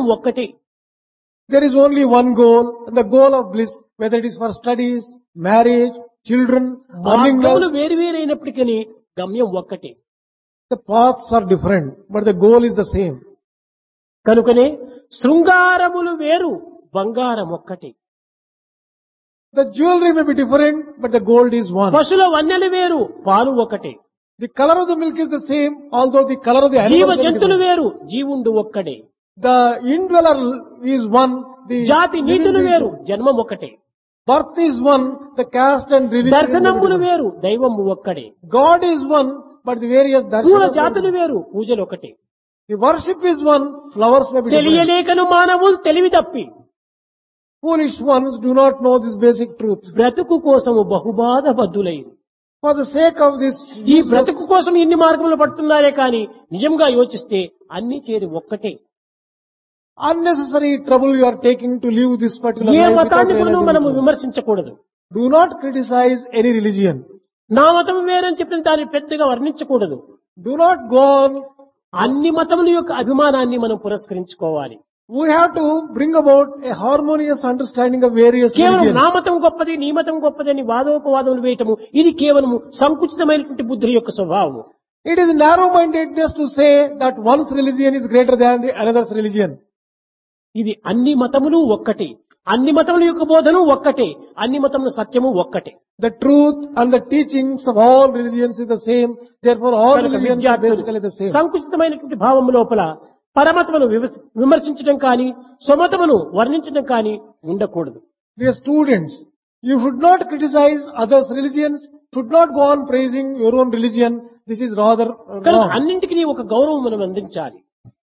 ఒక్కటే. There is only one goal, and the goal of bliss, whether it is for studies, marriage, children, earning మార్గములు wealth, వేరువేరైనప్పటికీ గమ్యం ఒక్కటే. the paths are different, but the goal is the same. కనుకనే శృంగారములు వేరు, బంగారం ఒక్కటే. The jewelry may be different, but the gold is one. పశుల వన్నెలు వేరు, పాలు ఒకటే. The color of the milk is the same, although the color of the జీవ animal may be జంతువులు different. వేరు, జీవుండు ఒక్కడే. The indweller is one, the జాతి living నీతులు being వేరు, is one. జన్మం ఒకటే. Birth is one, the caste and religion is దర్శనములు different. వేరు, దైవము ఒక్కడే. God is one, but the various పూల darshanas are జాతులు different. వేరు, పూజలు ఒకటే. The worship is one, flowers may be different. తెలియలేకను మానవులు తెలివి తప్పి Foolish ones do not know these basic truths. బ్రతుకు కోసము బహుబాధ బద్దులైరు. For the sake of this ఈ useless, బ్రతుకు కోసం ఇన్ని మార్గములు పడుతున్నారే కాని నిజంగా యోచిస్తే అన్ని చేరి ఒక్కటే. unnecessary trouble you are taking to live this particular A life without మతాన్ని కూడా realizing మనము it. విమర్శించకూడదు. Do not criticize any religion. నా మతం వేరని చెప్పిన దాన్ని పెద్దగా వర్ణించకూడదు. Do not go on. అన్ని మతముల యొక్క అభిమానాన్ని మనం పురస్కరించుకోవాలి. We have to bring about a harmonious understanding of various కేవలం religions. నా మతం గొప్పది, నీ మతం గొప్పది అని వాదోపవాదములు వేయటము ఇది కేవలము సంకుచితమైనటువంటి బుద్ధి యొక్క స్వభావము. It is narrow-mindedness to say that one's religion is greater than the another's religion. ఇది అన్ని మతములు ఒక్కటే, అన్ని మతముల యొక్క బోధన ఒక్కటే, అన్ని మతముల సత్యము ఒక్కటే. The truth and the teachings of all religions is the same. Therefore, all కనుక religions are basically the same. సంకుచితమైనటువంటి భావము లోపల పరమతమును విమర్శించడం కానీ స్వమతమును వర్ణించడం కానీ ఉండకూడదు. Dear students, you should not criticize others' religions, should not go on praising your own religion. This is rather కనుక wrong. అన్నింటికి ఒక గౌరవం మనం అందించాలి.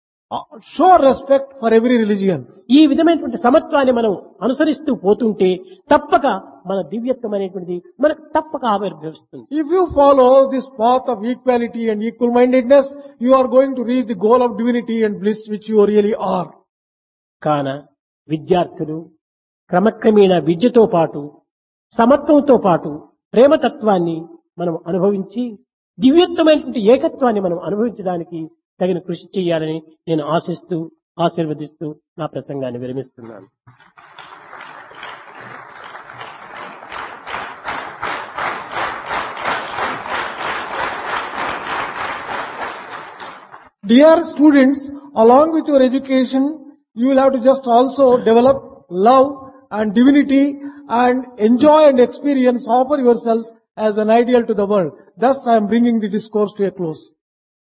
Show respect for every religion. ఈ విధమైనటువంటి సమత్వాన్ని మనం అనుసరిస్తూ పోతుంటే తప్పక మన దివ్యత్వం అనేటువంటిది మనకు తప్పక ఆవిర్భవిస్తుంది. If you follow this path of equality and equal-mindedness, you are going to reach the goal of divinity and bliss which you really are. కాన విద్యార్థులు క్రమక్రమేణా విద్యతో పాటు సమత్వంతో పాటు ప్రేమతత్వాన్ని మనం అనుభవించి దివ్యత్వమైనటువంటి ఏకత్వాన్ని మనం అనుభవించడానికి తగిన కృషి చేయాలని నేను ఆశిస్తూ ఆశీర్వదిస్తూ నా ప్రసంగాన్ని విరమిస్తున్నాను. Dear students, along with your education, you will have to just also develop love and divinity and enjoy and experience, offer yourselves as an ideal to the world. Thus, I am bringing the discourse to a close.